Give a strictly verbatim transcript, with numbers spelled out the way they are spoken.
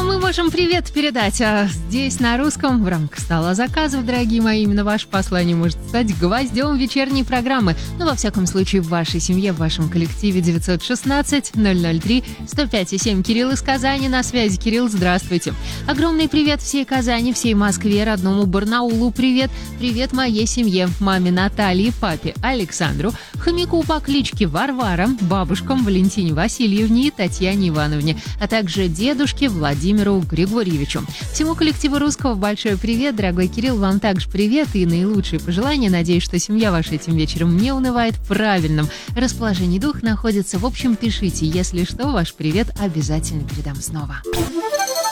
мы можем привет передать. А здесь на русском в рамках стола заказов, дорогие мои, именно ваше послание может стать гвоздем вечерней программы. Ну, во всяком случае, в вашей семье, в вашем коллективе. Девятьсот шестнадцать ноль ноль три сто пять и семь. Кирилл из Казани на связи. Кирилл, здравствуйте. Огромный привет всей Казани, всей Москве, родному Барнаулу привет. Привет моей семье, маме Наталье, папе Александру, хомяку по кличке Варвара, бабушкам Валентине Васильевне и Татьяне Ивановне, а также дедушке Владимиру Григорьевичу. Всему коллективу русского большой привет, дорогой Кирилл, вам также привет и наилучшие пожелания. Надеюсь, что семья ваша этим вечером не унывает, в правильном расположении духа находится. В общем, пишите, если что, ваш привет обязательно передам снова.